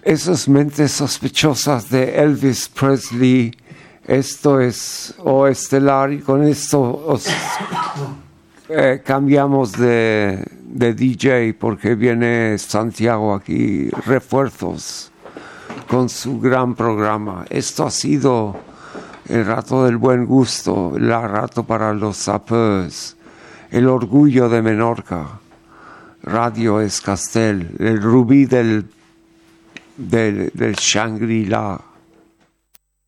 esas mentes sospechosas de Elvis Presley. Esto es O Estelar y con esto cambiamos de DJ porque viene Santiago aquí, refuerzos con su gran programa. Esto ha sido el rato del buen gusto, el rato para los sapeurs, el orgullo de Menorca, Radio Escastel, el rubí del Shangri-La.